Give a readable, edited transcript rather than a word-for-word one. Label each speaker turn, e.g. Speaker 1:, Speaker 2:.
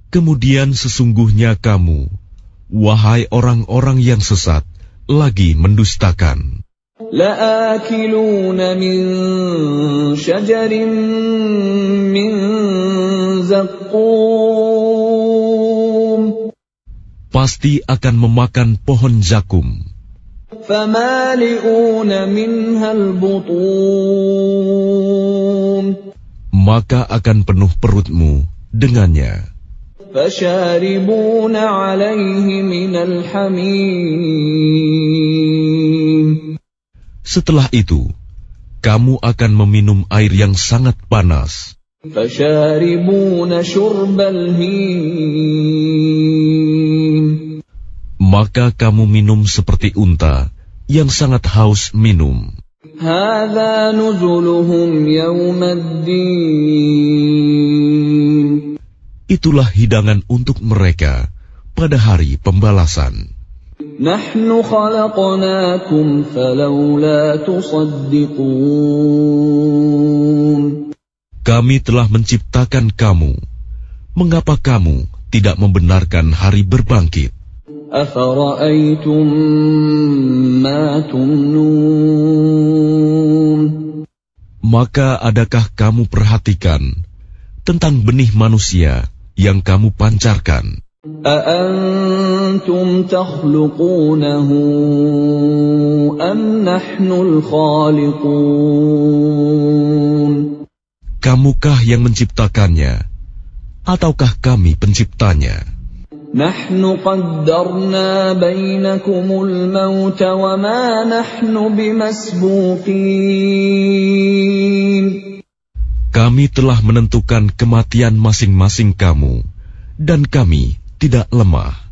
Speaker 1: Kemudian sesungguhnya kamu, wahai orang-orang yang sesat, lagi mendustakan.
Speaker 2: لَآكِلُونَ مِنْ شَجَرٍ مِّنْ زَقُّومٍ
Speaker 1: Pasti akan memakan pohon zakum.
Speaker 2: فَمَالِئُونَ مِنْهَا الْبُطُونَ
Speaker 1: Maka akan penuh perutmu dengannya.
Speaker 2: فَشَارِبُونَ عَلَيْهِ مِنَ الْحَمِيمِ
Speaker 1: Setelah itu, kamu akan meminum air yang sangat panas.
Speaker 2: فَشَارِبُونَ شُرْبَ الْهِيمِ
Speaker 1: Maka kamu minum seperti unta yang sangat haus minum.
Speaker 2: هَذَا نُزُلُهُمْ يَوْمَ الدِّينِ
Speaker 1: Itulah hidangan untuk mereka pada hari pembalasan.
Speaker 2: نَحْنُ خَلَقْنَاكُمْ فَلَوْلَا تُصَدِّقُونَ
Speaker 1: Kami telah menciptakan kamu. Mengapa kamu tidak membenarkan hari berbangkit?
Speaker 2: أَفَرَأَيْتُمْ مَا تُمْنُونَ
Speaker 1: Maka adakah kamu perhatikan tentang benih manusia yang kamu pancarkan?
Speaker 2: أَأَنْتُمْ تَخْلُقُونَهُ أَمْ نَحْنُ الْخَالِقُونَ
Speaker 1: Kamukah yang menciptakannya, ataukah kami penciptanya?
Speaker 2: نَحْنُ قَدَّرْنَا بَيْنَكُمُ الْمَوْتَ وَمَا نَحْنُ بِمَسْبُوقِينَ
Speaker 1: Kami telah menentukan kematian masing-masing kamu, dan kami tidak lemah.